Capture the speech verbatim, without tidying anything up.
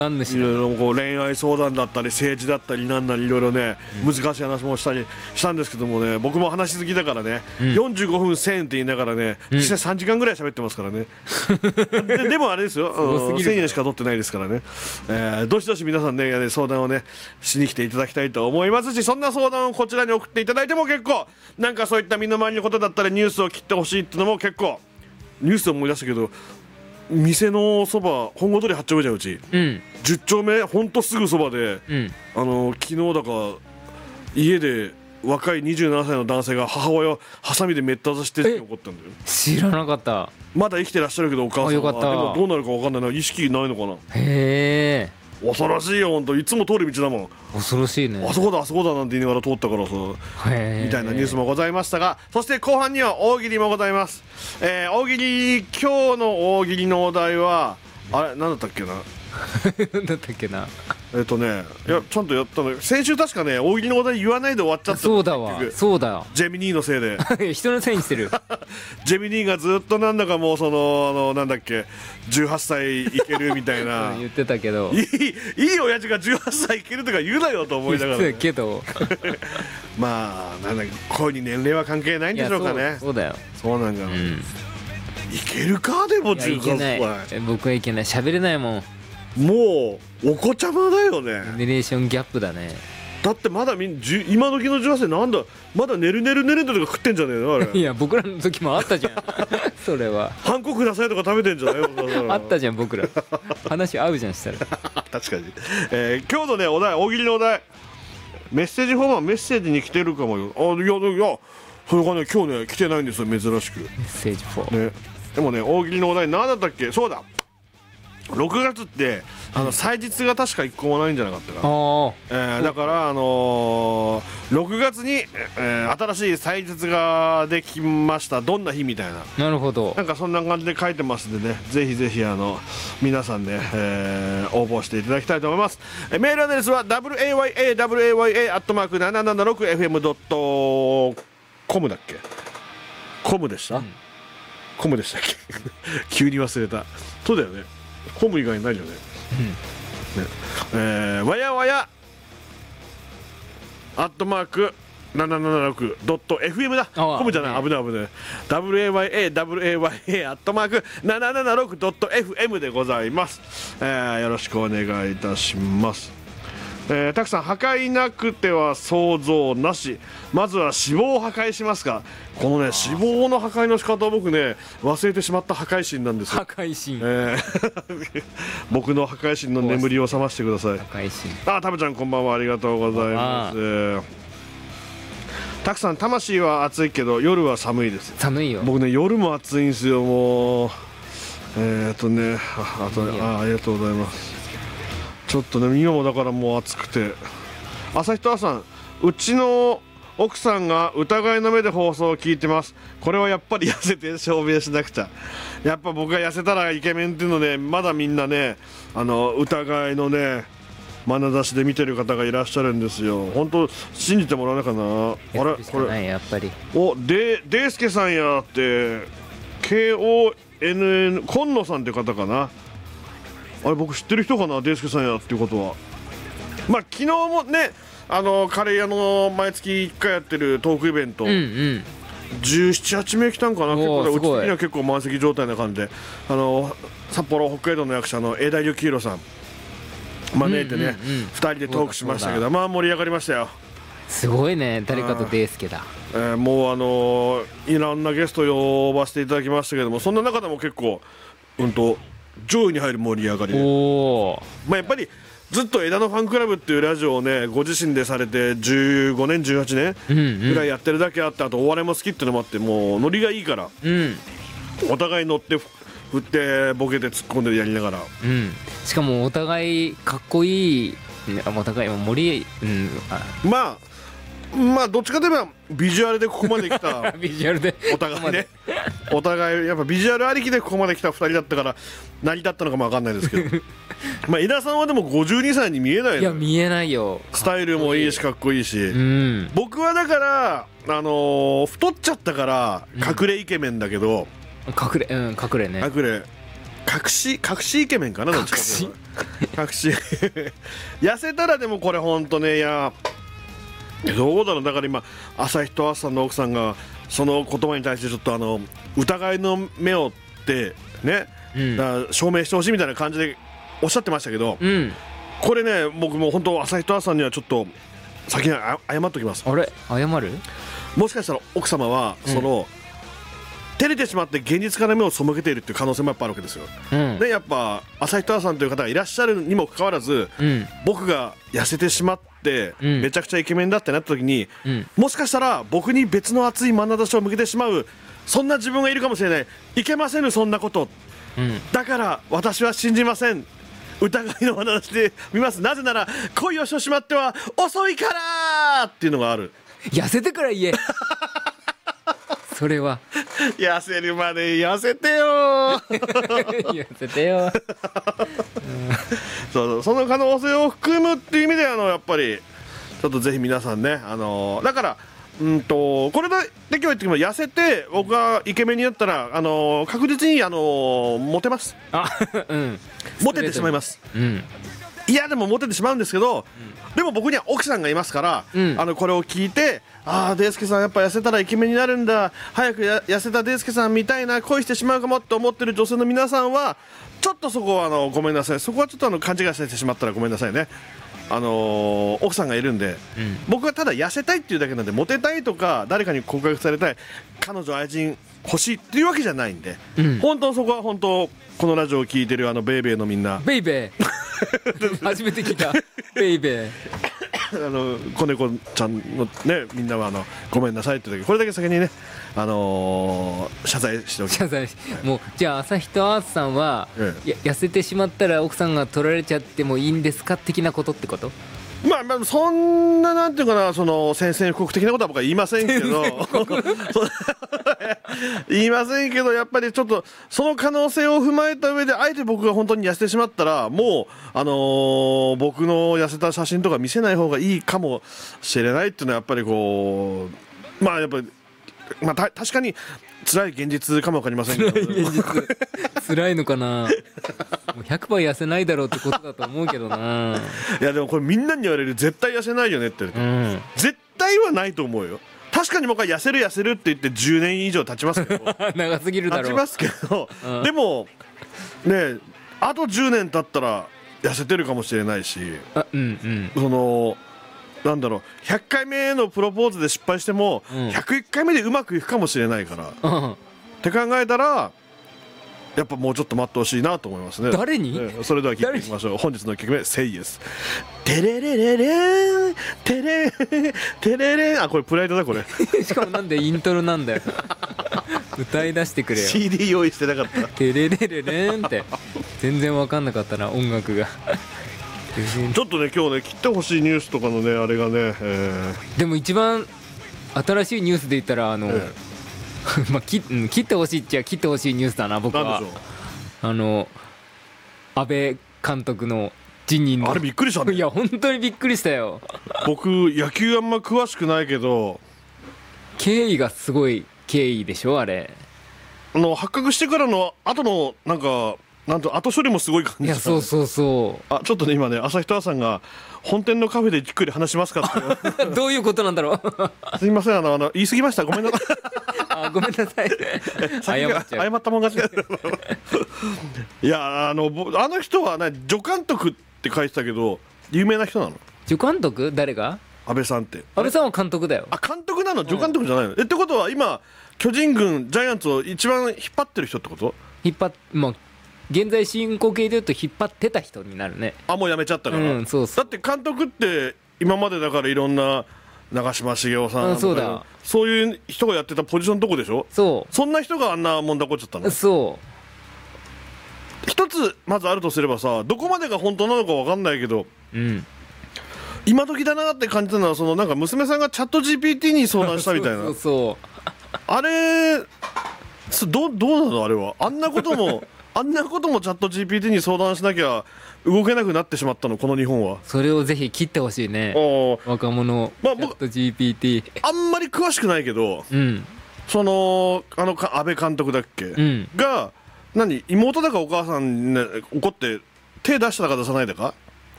いろいろこう恋愛相談だったり政治だったりなんなりいろいろね、うん、難しい話もしたりしたんですけどもね、僕も話し好きだからね、うん、よんじゅうごふんせんえんって言いながらね、うん、実際さんじかんぐらい喋ってますからねで, でもあれですよ、せんえんしか取ってないですからね、えー、どしどし皆さんね相談をねしに来ていただきたいと思いますし、そんな相談をこちらに送っていただいても結構、なんかそういった身の回りのことだったらニュースを切ってほしいっていうのも結構、ニュースを思い出したけど、店のそば本郷通りはち丁目じゃんうち、うん、じゅっ丁目ほんとすぐそばで、うん、あの昨日だか家で若いにじゅうななさいの男性が母親をハサミでめった刺してって起こったんだよ。 知らなかった。まだ生きてらっしゃるけどお母さんは。 よかった。 でもどうなるか分かんないな、意識ないのかな。 へえ、 恐ろしいよほんと、いつも通る道だもん。 恐ろしいね。 あそこだあそこだなんて言いながら通ったからさ、みたいなニュースもございましたが、そして後半には大喜利もございます。えー、大喜利、今日の大喜利のお題はあれ何だったっけな何だったっけなえっとね、いやちゃんとやったのよ。先週確かね大喜利のお題言わないで終わっちゃった。 そうだわ、そうだ、 ジェミニーのせいで人のせいにしてるジェミニーがずっとなんだかもうそのあのなんだっけじゅうはっさいいけるみたいな言ってたけど、 いいいい親父がじゅうはっさいいけるとか言うなよと思いながら、ね、 言ってたけどまあなんだっけ、恋に年齢は関係ないんでしょうかね。 そう、そうだよ、 そうなんか、うん、いけるか。でもじゅうはっさい僕はいけない、喋れないもん。 もうお子ちゃまだよね。 ジェネレーションギャップだね。 だってまだみん今時のじゅうはっさいなんだ、まだ寝る寝る寝るとか食ってんじゃねえのあれいや僕らの時もあったじゃんそれはハンコくださいとか食べてんじゃないあったじゃん僕ら話合うじゃんしたら確かに、えー、今日のねお題、大喜利のお題、メッセージフォームはメッセージに来てるかもよ。あ、いやいやそれがね今日ね来てないんですよ、珍しく。メッセージフォーム、 ね、でもね大喜利のお題何だったっけ。そうだ、ろくがつってあの祭日が確かいっこもないんじゃなかったかな、えー、だからあのー、ろくがつに、えー、新しい祭日ができました、どんな日みたいな。 なるほど、 なんかそんな感じで書いてますんでね、ぜひぜひあの皆さんね、えー、応募していただきたいと思います。えメールアドレスは ダブリューエーワイエーダブリューエーワイエー アットマークななななろくエフエムドットコム だっけ、コムでした、うん、コムでしたっけ急に忘れた。そうだよね、コム以外ないよね。うんねえー、わやわやアットマークななななろくドットエフエム だ。コムじゃない、危ない危ない。 ダブリューエーワイエーダブリューエーワイエー アットマークななななろくドットエフエム でございます。えー、よろしくお願いいたします。えー、たくさん破壊なくては想像なし、まずは脂肪を破壊しますか。このね脂肪の破壊の仕方を僕ね忘れてしまった破壊神なんですよ。 破壊神、 えー、僕の破壊神の眠りを覚ましてください。 破壊神。 あ、タブちゃんこんばんは、ありがとうございます。たくさん魂は暑いけど夜は寒いです。 寒いよ。 僕ね夜も暑いんですよ。もうえー、っとね あ, あとねあありがとうございます。ちょっとね今もだからもう暑くて、朝日と朝さん、うちの奥さんが疑いの目で放送を聞いてます。これはやっぱり痩せて証明しなくちゃ。やっぱ僕が痩せたらイケメンっていうので、まだみんなねあの疑いのね眼差しで見てる方がいらっしゃるんですよ。本当信じてもらえないかな。あれこれやっぱりおでデイスケさんやって ケーオーエヌエヌ 今野さんって方かな。あれ僕知ってる人かな、デイスケさんやっていうことは。まあ昨日もねあのカレー屋の毎月いっかいやってるトークイベント、うんうん、じゅうなな、はちめい来たんかな。結構うち的には結構満席状態な感じで、あの札幌北海道の役者の永大幸宏さん招いてね、うんうんうん、ふたりでトークしましたけど、まあ盛り上がりましたよ。 すごいね、誰かとデイスケだ。 えー、もうあのー、いろんなゲスト呼ばせていただきましたけども、そんな中でも結構うんと上位に入る盛り上がりで、お、まあ、やっぱりずっと枝野ファンクラブっていうラジオをねご自身でされてじゅうごねんじゅうはちねんぐらいやってるだけあって、あとお笑いも好きっていうのもあって、もうノリがいいから、うん、お互い乗って振ってボケて突っ込んでやりながら、 うん、しかもお互いかっこいい、お互い森、うん、 まあまあどっちかといえばビジュアルでここまで来たビジュアルでお互いねお互いやっぱビジュアルありきでここまで来たふたりだったから成り立ったのかも分かんないですけどまあ井田さんはでもごじゅうにさいに見えないの。 いや見えないよ。 スタイルもいいしかっこいいし、うん、僕はだからあのー、太っちゃったから隠れイケメンだけど、 うん、隠れうん隠れね隠れ隠し隠しイケメンかな。 隠し確信痩せたらでもこれ本当ね、いやどうだろう、だから今朝日と朝の奥さんがその言葉に対してちょっとあの疑いの目をってね、うん、だから証明してほしいみたいな感じでおっしゃってましたけど、うん、これね僕も本当朝日と朝にはちょっと先に謝っておきます。 あれ謝る？ もしかしたら奥様はその、うん照れてしまって現実から目を背けているっていう可能性もやっぱあるわけですよ、うん、でやっぱ朝日と朝さんという方がいらっしゃるにもかかわらず、うん、僕が痩せてしまって、うん、めちゃくちゃイケメンだってなった時に、うん、もしかしたら僕に別の熱い眼差しを向けてしまうそんな自分がいるかもしれない。いけませぬそんなこと、うん、だから私は信じません。疑いの眼差しで見ます。なぜなら恋をしてしまっては遅いからっていうのがある。 痩せてから言えそれは痩せるまで痩せてよ痩せてよ、うん、 そうそう、その可能性を含むっていう意味であのやっぱりちょっとぜひ皆さんね、あのー、だからうんとこれだけは言ってきます。痩せて僕がイケメンになったら、あのー、確実に、あのー、モテます。あ、うん、モテてしまいます、うん、いやでもモテてしまうんですけど、うん、でも僕には奥さんがいますから、うん、あのこれを聞いて、ああデイスケさんやっぱ痩せたらイケメンになるんだ、早くや痩せたデイスケさんみたいな恋してしまうかもって思ってる女性の皆さんはちょっとそこはあのごめんなさい。そこはちょっとあの勘違いしてしまったらごめんなさいね。あのー、奥さんがいるんで、うん、僕はただ痩せたいっていうだけなんで、モテたいとか誰かに告白されたい、彼女愛人欲しいっていうわけじゃないんで、うん、本当そこは本当このラジオを聞いてるあのベイベーのみんな、 ベイベー初めて聞いたベイベーあの子猫ちゃんのねみんなはあのごめんなさいってだけ、これだけ先にね、あのー、謝罪しておきます。謝罪、 もうじゃあ朝日とアースさんは、ええ、や痩せてしまったら奥さんが取られちゃってもいいんですか的なことってこと？ まあまあそんななんていうかな、その宣戦布告的なことは僕は言いませんけど言いませんけど、やっぱりちょっとその可能性を踏まえた上であえて僕が本当に痩せてしまったらもう、あのー、僕の痩せた写真とか見せない方がいいかもしれないっていうのはやっぱりこう、まあやっぱりまあ、た確かに辛い現実かも分かりませんけど、辛い現実辛いのかなもうひゃくばい痩せないだろうってことだと思うけどな。 いやでもこれみんなに言われる絶対痩せないよねって、うん、絶対はないと思うよ。確かに僕は痩せる痩せるって言ってじゅうねん以上経ちますけど長すぎるだろう、 経ちますけど、うん、でもねあとじゅうねん経ったら痩せてるかもしれないし、あ、うんうん、そのなんだろうひゃっかいめのプロポーズで失敗しても、うん、ひゃくいっかいめでうまくいくかもしれないから、うん、って考えたらやっぱもうちょっと待ってほしいなと思いますね。 誰に、 ね、それでは聞いていきましょう。本日の曲目セイエステレレレレンテレテレレン、あこれプライドだこれしかもなんでイントロなんだよ歌い出してくれよ。 シーディー 用意してなかったテレレレレンって全然分かんなかったな音楽がちょっとね今日ね切ってほしいニュースとかのねあれがね、えー、でも一番新しいニュースで言ったらあの、えーまあ、切, 切ってほしいっちゃ切ってほしいニュースだな僕は。あの安倍監督の辞任のあれびっくりしたね。 いや本当にびっくりしたよ。 僕野球あんま詳しくないけど経緯がすごい経緯でしょあれ。 あの発覚してからの後のなんかなんと後処理もすごい感じ。 いやそうそうそう。 あちょっとね今ね朝日とさんが本店のカフェでじっくり話しますかってどういうことなんだろうすみませんあのあの言い過ぎましたごめんなさいあごめんなさい謝っちゃう謝ったもん勝ちいやあのあの人はね助監督って書いてたけど有名な人なの？ 助監督誰が？ 安倍さんって。 安倍さんは監督だよ。 あ監督なの？助監督じゃないの？うん、えってことは今巨人軍ジャイアンツを一番引っ張ってる人ってこと？ 引っ張っまあ現在進行形でいうと引っ張ってた人になるね。 あもう辞めちゃったから、うん、そうそう。だって監督って今までだからいろんな長嶋茂雄さんとか、そうだそういう人がやってたポジションのとこでしょ。そうそんな人があんなもんだこっちゃったの。そう一つまずあるとすればさどこまでが本当なのか分かんないけど、うん、今時だなって感じたのはそのなんか娘さんがチャット ジーピーティー に相談したみたいなそうそうあれど, どうなのあれは。あんなこともあんなこともチャット ジーピーティー に相談しなきゃ動けなくなってしまったのこの日本は。 それをぜひ切ってほしいね若者、まあ、チャット ジーピーティーあんまり詳しくないけど、うん、そのあの安倍監督だっけ、うん、が何妹だかお母さんに、ね、怒って手出したか出さないだか